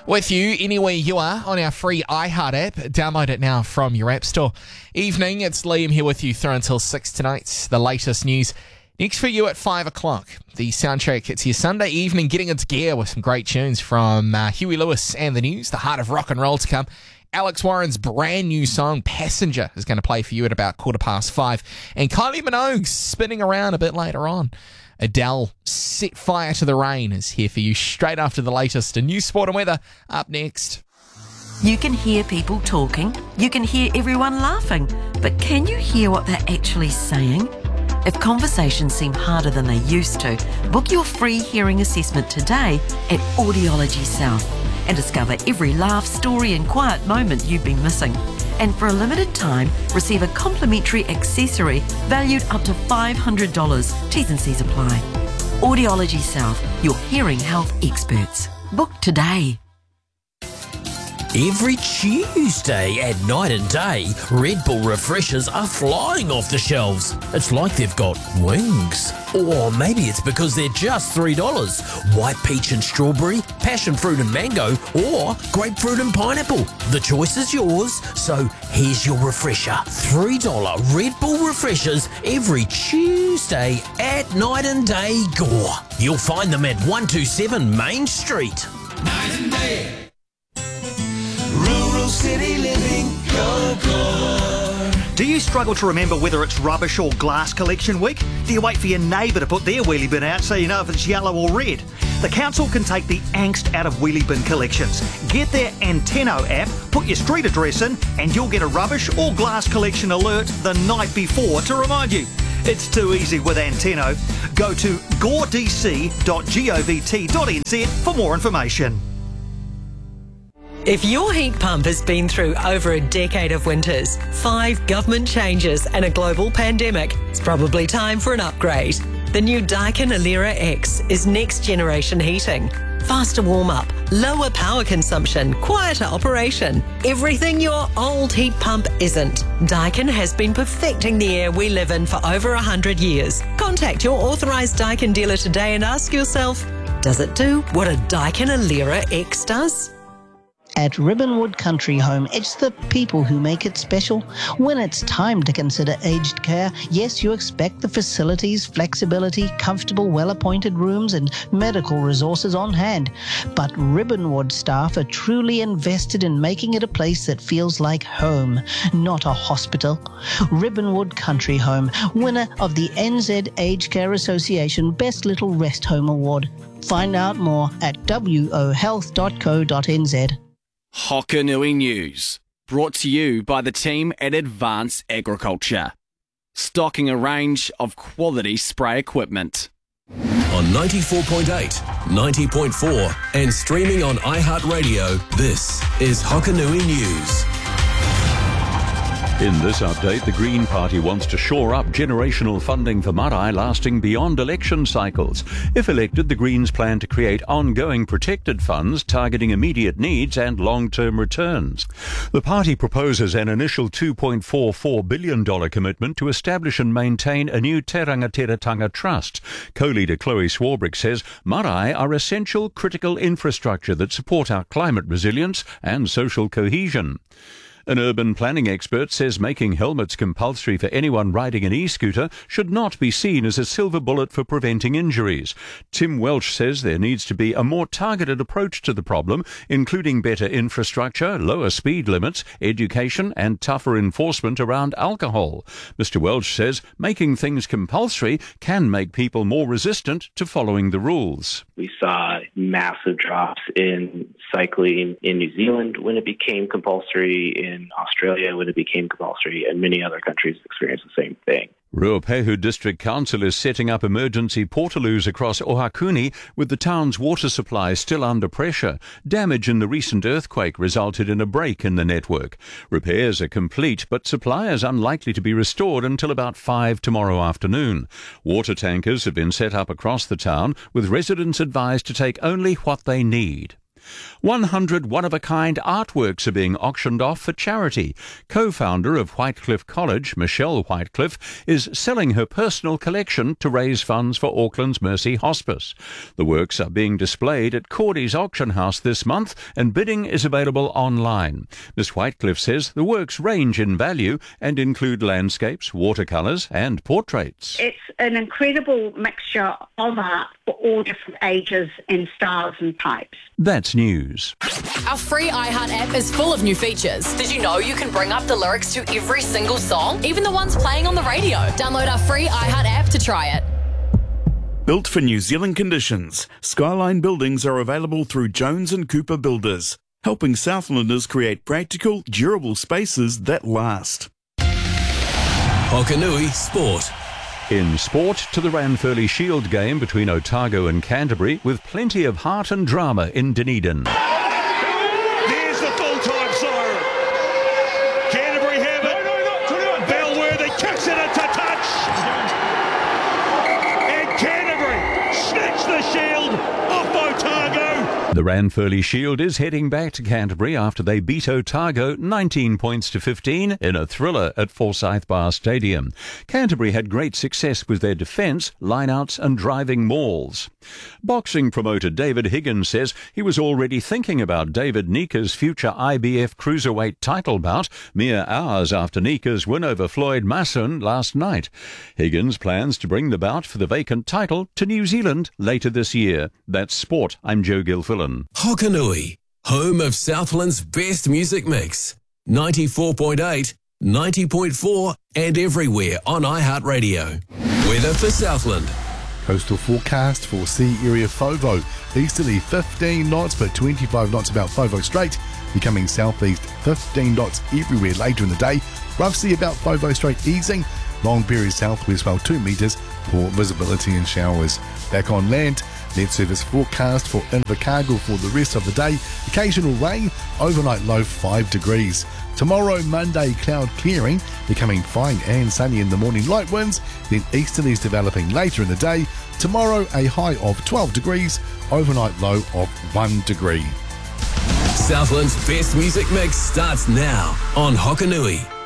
With you anywhere you are on our free iHeart app. Download it now from your app store. Evening, it's Liam here with you through until 6 tonight. The latest news next for you at 5 o'clock. The soundtrack hits your Sunday evening, getting its gear with some great tunes from Huey Lewis and the News, the heart of rock and roll to come. Alex Warren's brand new song, Passenger, is going to play for you at about 5:15. And Kylie Minogue spinning around a bit later on. Adele, Set Fire to the Rain, is here for you straight after the latest in news, sport and weather. Up next. You can hear people talking, you can hear everyone laughing, but can you hear what they're actually saying? If conversations seem harder than they used to, book your free hearing assessment today at Audiology South and discover every laugh, story and quiet moment you've been missing. And for a limited time, receive a complimentary accessory valued up to $500. T's and C's apply. Audiology South, your hearing health experts. Book today. Every Tuesday at night and day, Red Bull refreshers are flying off the shelves. It's like they've got wings. Or maybe it's because they're just $3. White peach and strawberry, passion fruit and mango, or grapefruit and pineapple. The choice is yours, so here's your refresher. $3 Red Bull refreshers every Tuesday at night and day. Gore. You'll find them at 127 Main Street. Night and day. Rural city living, go. Do you struggle to remember whether it's rubbish or glass collection week? Do you wait for your neighbour to put their wheelie bin out so you know if it's yellow or red? The council can take the angst out of wheelie bin collections. Get their Antenno app, put your street address in, and you'll get a rubbish or glass collection alert the night before to remind you. It's too easy with Antenno. Go to goredc.govt.nz for more information. If your heat pump has been through over a decade of winters, 5 government changes and a global pandemic, it's probably time for an upgrade. The new Daikin Alera X is next generation heating. Faster warm-up, lower power consumption, quieter operation. Everything your old heat pump isn't. Daikin has been perfecting the air we live in for over 100 years. Contact your authorised Daikin dealer today and ask yourself, does it do what a Daikin Alera X does? At Ribbonwood Country Home, it's the people who make it special. When it's time to consider aged care, yes, you expect the facilities, flexibility, comfortable, well-appointed rooms and medical resources on hand. But Ribbonwood staff are truly invested in making it a place that feels like home, not a hospital. Ribbonwood Country Home, winner of the NZ Aged Care Association Best Little Rest Home Award. Find out more at wohealth.co.nz. Hokanui News, brought to you by the team at Advance Agriculture, stocking a range of quality spray equipment. On 94.8, 90.4 and streaming on iHeartRadio, this is Hokanui News. In this update, the Green Party wants to shore up generational funding for marae lasting beyond election cycles. If elected, the Greens plan to create ongoing protected funds targeting immediate needs and long-term returns. The party proposes an initial $2.44 billion commitment to establish and maintain a new Te Rangatiratanga Trust. Co-leader Chloe Swarbrick says marae are essential critical infrastructure that support our climate resilience and social cohesion. An urban planning expert says making helmets compulsory for anyone riding an e-scooter should not be seen as a silver bullet for preventing injuries. Tim Welch says there needs to be a more targeted approach to the problem, including better infrastructure, lower speed limits, education and tougher enforcement around alcohol. Mr. Welch says making things compulsory can make people more resistant to following the rules. We saw massive drops in cycling in New Zealand when it became compulsory, in Australia when it became compulsory, and many other countries experienced the same thing. Ruapehu District Council is setting up emergency portaloos across Ohakuni with the town's water supply still under pressure. Damage in the recent earthquake resulted in a break in the network. Repairs are complete, but supply is unlikely to be restored until about 5 tomorrow afternoon. Water tankers have been set up across the town, with residents advised to take only what they need. 100 one-of-a-kind artworks are being auctioned off for charity. Co-founder of Whitecliffe College, Michelle Whitecliffe, is selling her personal collection to raise funds for Auckland's Mercy Hospice. The works are being displayed at Cordy's auction house this month, and bidding is available online. Ms. Whitecliffe says the works range in value and include landscapes, watercolours and portraits. It's an incredible mixture of art for all different ages and styles and types. That's news. Our free iHeart app is full of new features. Did you know you can bring up the lyrics to every single song, even the ones playing on the radio? Download our free iHeart app to try it. Built for New Zealand conditions, Skyline buildings are available through Jones & Cooper Builders, helping Southlanders create practical, durable spaces that last. Hokanui Sport. In sport, to the Ranfurly Shield game between Otago and Canterbury, with plenty of heart and drama in Dunedin. There's the full-time siren. Canterbury have it. Bellworthy kicks it into touch. And Canterbury snatch the shield off Otago. The Ranfurly Shield is heading back to Canterbury after they beat Otago 19 points to 15 in a thriller at Forsyth Bar Stadium. Canterbury had great success with their defence, lineouts and driving mauls. Boxing promoter David Higgins says he was already thinking about David Nika's future IBF Cruiserweight title bout mere hours after Nika's win over Floyd Masson last night. Higgins plans to bring the bout for the vacant title to New Zealand later this year. That's sport. I'm Joe Gilfillan. Hokanui, home of Southland's best music mix. 94.8, 90.4 and everywhere on iHeartRadio. Weather for Southland. Coastal forecast for sea area FOVO. Easterly 15 knots but 25 knots about FOVO Strait. Becoming southeast 15 knots everywhere later in the day. Rough sea about FOVO Strait easing. Long period southwest swell 2 metres. Poor visibility and showers. Back on land, net service forecast for Invercargill for the rest of the day. Occasional rain, overnight low 5 degrees. Tomorrow, Monday, cloud clearing, becoming fine and sunny in the morning, light winds, then easterlies developing later in the day. Tomorrow, a high of 12 degrees, overnight low of 1 degree. Southland's best music mix starts now on Hokanui.